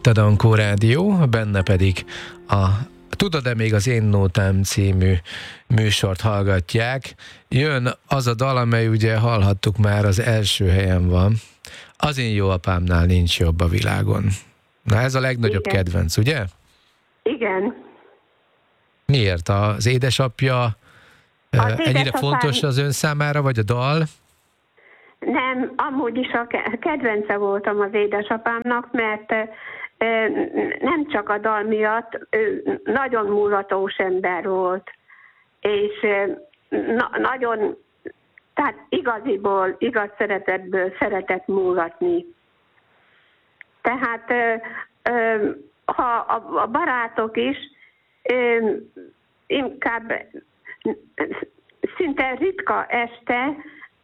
itt a Dankó Rádió, benne pedig a Tudod-e még az Én Nótám című műsort hallgatják. Jön az a dal, amely ugye hallhattuk már, az első helyen van. Az én jó apámnál nincs jobb a világon. Na ez a legnagyobb kedvenc, ugye? Igen. Miért? Az édesapja ennyire fontos az ön számára, vagy a dal? Nem, amúgy is a kedvence voltam az édesapámnak, mert nem csak a dal miatt, ő nagyon mulatós ember volt, és nagyon, tehát igaz szeretetből szeretett múlatni. Tehát ha a barátok is inkább szinte ritka este,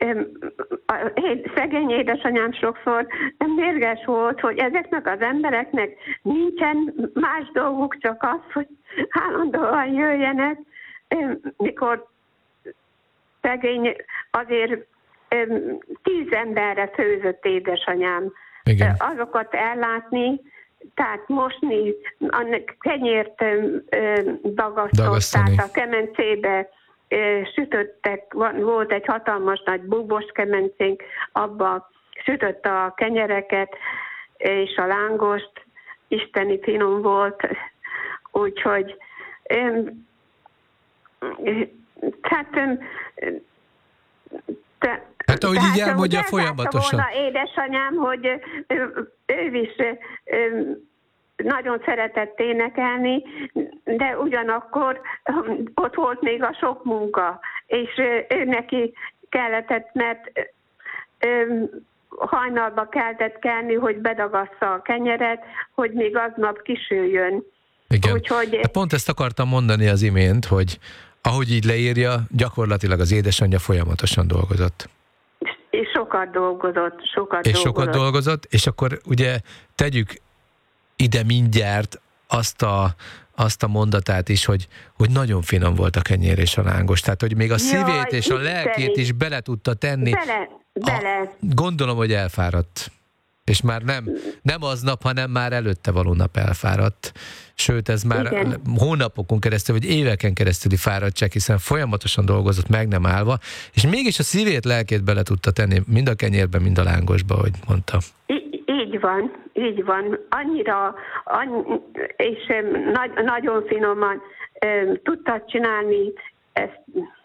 szegény édesanyám sokszor mérges volt, hogy ezeknek az embereknek nincsen más dolguk, csak az, hogy állandóan jöjjenek, mikor szegény azért 10 emberre főzött édesanyám. Igen. Azokat ellátni, tehát mosni, a kenyért dagasztották a kemencébe, sütöttek, volt egy hatalmas nagy búbos kemencénk, abba sütötte a kenyereket, és a lángost, isteni finom volt, úgyhogy hát ahogy így elmondja folyamatosan. Volna édesanyám, hogy ő is nagyon szeretett énekelni, de ugyanakkor ott volt még a sok munka, és ő neki kellett, mert hajnalba kellett kelni, hogy bedagassza a kenyeret, hogy még aznap kisüljön. Igen. Úgyhogy... Pont ezt akartam mondani az imént, hogy ahogy így leírja, gyakorlatilag az édesanyja folyamatosan dolgozott. És sokat dolgozott. És akkor ugye tegyük ide mindjárt azt a mondatát is, hogy nagyon finom volt a kenyér és a lángos. Tehát, hogy még a szívét és a lelkét is bele tudta tenni. Bele. Gondolom, hogy elfáradt. És már nem aznap, hanem már előtte való nap elfáradt. Sőt, ez már hónapokon keresztül, vagy éveken keresztüli fáradtság, hiszen folyamatosan dolgozott meg nem állva, és mégis a szívét, lelkét bele tudta tenni mind a kenyérbe, mind a lángosba, ahogy mondta. Így van. Annyira, és nagyon finoman tudtad csinálni ezt,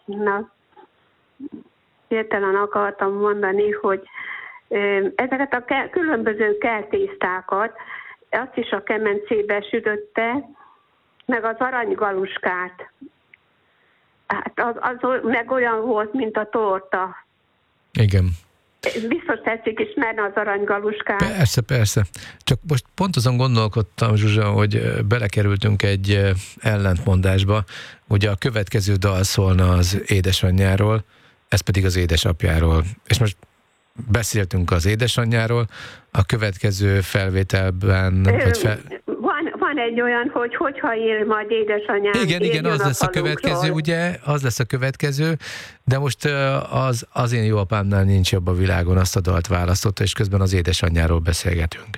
hirtelen akartam mondani, hogy ezeket a különböző keltésztákat, azt is a kemencébe sütötte, meg az aranygaluskát. Hát az meg olyan volt, mint a torta. Igen. Biztos tetszik ismerni az aranygaluskát. Persze. Csak most pont azon gondolkodtam, Zsuzsa, hogy belekerültünk egy ellentmondásba. Ugye a következő dal szólna az édesanyjáról, ez pedig az édesapjáról. És most beszéltünk az édesanyjáról, a következő felvételben... Van egy olyan, hogy hogyha él majd édesanyám. Igen, az lesz a következő, ugye? Az lesz a következő, de most az én jó apámnál nincs jobb a világon, azt a dalt választotta, és közben az édesanyjáról beszélgetünk.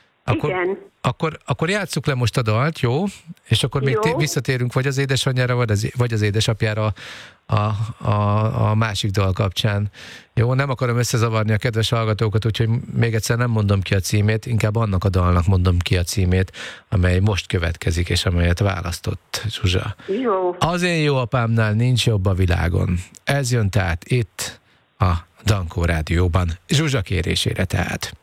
Akkor játsszuk le most a dalt, jó? És akkor még visszatérünk vagy az édesanyjára, vagy az édesapjára a másik dal kapcsán. Jó, nem akarom összezavarni a kedves hallgatókat, úgyhogy még egyszer nem mondom ki a címét, inkább annak a dalnak mondom ki a címét, amely most következik, és amelyet választott Zsuzsa. Jó. Az én jó apámnál nincs jobb a világon. Ez jön tehát itt a Dankó Rádióban, Zsuzsa kérésére tehát.